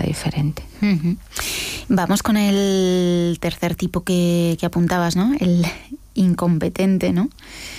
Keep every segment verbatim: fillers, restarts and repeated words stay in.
diferente. Uh-huh. Vamos con el tercer tipo que, que apuntabas, ¿no? El incompetente, ¿no?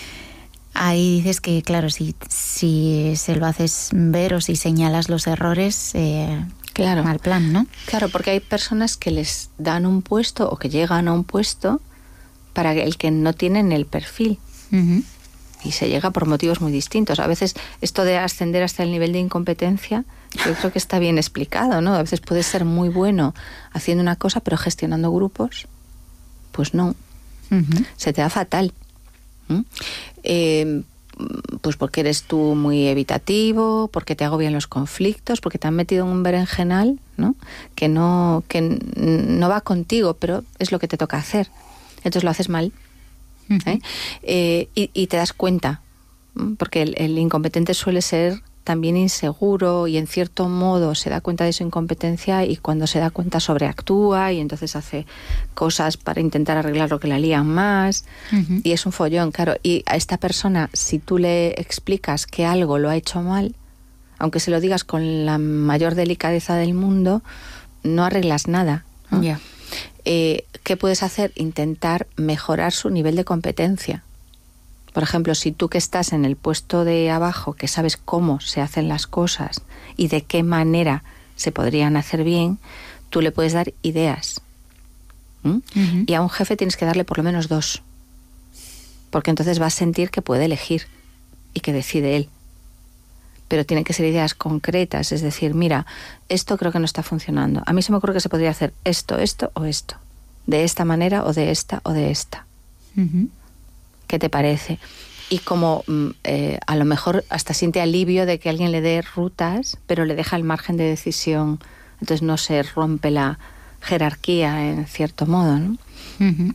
Ahí dices que, claro, si, si se lo haces ver o si señalas los errores, eh, claro. mal plan, ¿no? Claro, porque hay personas que les dan un puesto o que llegan a un puesto para el que no tienen el perfil. Uh-huh. Y se llega por motivos muy distintos. A veces esto de ascender hasta el nivel de incompetencia, yo creo que está bien explicado, ¿no? A veces puedes ser muy bueno haciendo una cosa, pero gestionando grupos, pues no. Uh-huh. Se te da fatal. ¿Mm? Eh, pues porque eres tú muy evitativo, porque te agobian los conflictos, porque te han metido en un berenjenal, ¿no? Que no, que no va contigo, pero es lo que te toca hacer. Entonces lo haces mal. ¿Eh? Eh, y, y te das cuenta, porque el, el incompetente suele ser también inseguro y en cierto modo se da cuenta de su incompetencia y cuando se da cuenta sobreactúa y entonces hace cosas para intentar arreglar lo que la lían más. Uh-huh. Y es un follón, claro. Y a esta persona, si tú le explicas que algo lo ha hecho mal, aunque se lo digas con la mayor delicadeza del mundo, no arreglas nada, ¿no? Yeah. Eh, ¿Qué puedes hacer? Intentar mejorar su nivel de competencia. Por ejemplo, si tú que estás en el puesto de abajo, que sabes cómo se hacen las cosas y de qué manera se podrían hacer bien, tú le puedes dar ideas. ¿Mm? Uh-huh. Y a un jefe tienes que darle por lo menos dos. Porque entonces va a sentir que puede elegir y que decide él. Pero tienen que ser ideas concretas, es decir, mira, esto creo que no está funcionando. A mí se me ocurre que se podría hacer esto, esto o esto. De esta manera o de esta o de esta. Uh-huh. ¿Qué te parece? Y como eh, a lo mejor hasta siente alivio de que alguien le dé rutas, pero le deja el margen de decisión. Entonces no se rompe la jerarquía en cierto modo, ¿no? Uh-huh.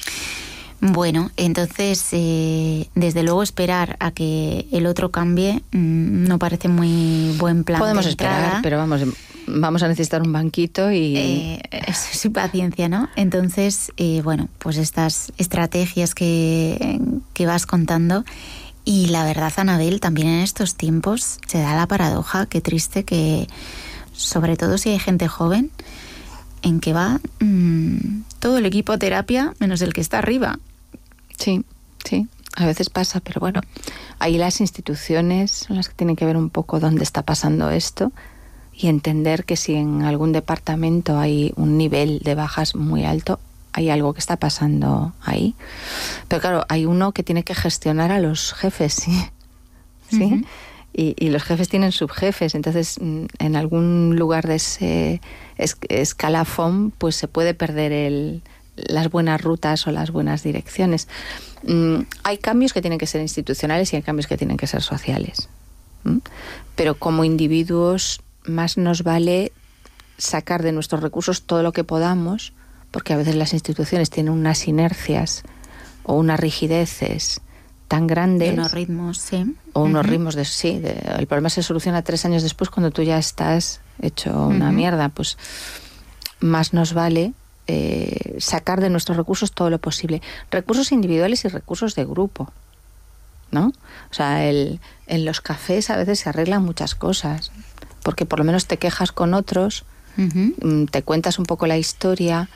Bueno, entonces, eh, desde luego esperar a que el otro cambie mmm, no parece muy buen plan. Podemos esperar, pero vamos, vamos a necesitar un banquito y... Eh, es su paciencia, ¿no? Entonces, eh, bueno, pues estas estrategias que, que vas contando. Y la verdad, Anabel, también en estos tiempos se da la paradoja, qué triste que, sobre todo si hay gente joven, en que va mmm, todo el equipo a terapia menos el que está arriba. Sí, sí, a veces pasa, pero bueno, ahí las instituciones son las que tienen que ver un poco dónde está pasando esto y entender que si en algún departamento hay un nivel de bajas muy alto, hay algo que está pasando ahí. Pero claro, hay uno que tiene que gestionar a los jefes, ¿sí? ¿Sí? Uh-huh. Y, y los jefes tienen subjefes, entonces en algún lugar de ese es, escalafón pues se puede perder el, las buenas rutas o las buenas direcciones. Mm, hay cambios que tienen que ser institucionales y hay cambios que tienen que ser sociales. ¿Mm? Pero como individuos más nos vale sacar de nuestros recursos todo lo que podamos, porque a veces las instituciones tienen unas inercias o unas rigideces tan grandes. De unos ritmos, sí. O unos uh-huh. ritmos de sí. De, el problema se soluciona tres años después cuando tú ya estás hecho una uh-huh. mierda. Pues más nos vale eh, sacar de nuestros recursos todo lo posible. Recursos individuales y recursos de grupo, ¿no? O sea, el, en los cafés a veces se arreglan muchas cosas. Porque por lo menos te quejas con otros, uh-huh. te cuentas un poco la historia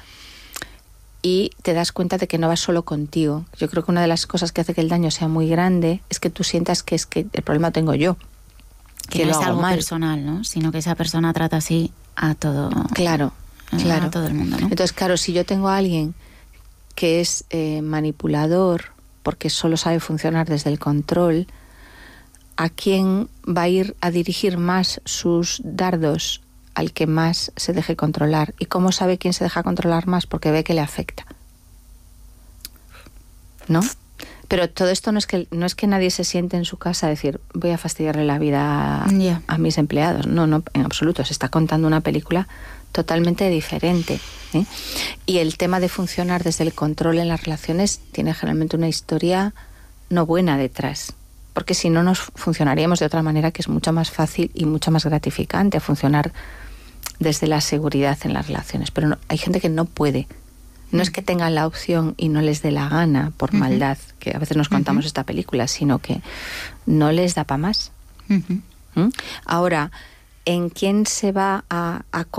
y te das cuenta de que no vas solo contigo. Yo creo que una de las cosas que hace que el daño sea muy grande es que tú sientas que es que el problema tengo yo. Que, que no es algo mal. personal, ¿no? Sino que esa persona trata así a todo. Claro, claro. A todo el mundo, ¿no? Entonces, claro, si yo tengo a alguien que es eh, manipulador porque solo sabe funcionar desde el control, ¿a quién va a ir a dirigir más sus dardos? Al que más se deje controlar. ¿Y cómo sabe quién se deja controlar más? Porque ve que le afecta, ¿no? Pero todo esto no es que no es que nadie se siente en su casa a decir voy a fastidiarle la vida a, yeah. a mis empleados. No, no, en absoluto. Se está contando una película totalmente diferente, ¿eh? Y el tema de funcionar desde el control en las relaciones tiene generalmente una historia no buena detrás. Porque si no nos funcionaríamos de otra manera que es mucho más fácil y mucho más gratificante funcionar desde la seguridad en las relaciones. Pero no, hay gente que no puede. No uh-huh. es que tengan la opción y no les dé la gana por uh-huh. maldad, que a veces nos contamos uh-huh. esta película, sino que no les da para más. Uh-huh. ¿Mm? Ahora, ¿en quién se va a, a